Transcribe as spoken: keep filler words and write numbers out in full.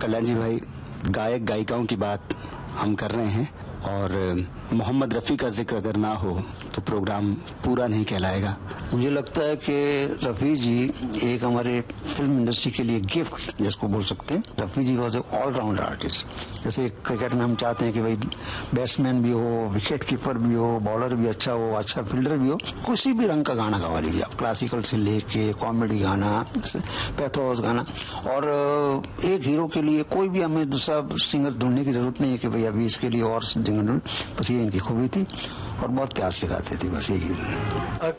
कल्याण जी भाई, गायक गायिकाओं की बात हम कर रहे हैं और मोहम्मद रफ़ी का जिक्र अगर ना हो तो प्रोग्राम पूरा नहीं कहलाएगा। मुझे लगता है कि रफ़ी जी एक हमारे फिल्म इंडस्ट्री के लिए गिफ्ट जिसको बोल सकते हैं। रफ़ी जी वॉज ए ऑलराउंड आर्टिस्ट। जैसे क्रिकेट में हम चाहते हैं कि भाई बैट्समैन भी हो, विकेट कीपर भी हो, बॉलर भी अच्छा हो, अच्छा फील्डर भी हो, किसी भी रंग का गाना गवा लीजिए आप, क्लासिकल से लेके कॉमेडी गाना, पैथोस गाना। और एक हीरो के लिए कोई भी हमें दूसरा सिंगर ढूंढने की जरूरत नहीं है कि भाई अभी इसके लिए और सिंगर ढूंढ, बस ये इनकी खूबी थी और बहुत प्यार से गाते थे, बस यही।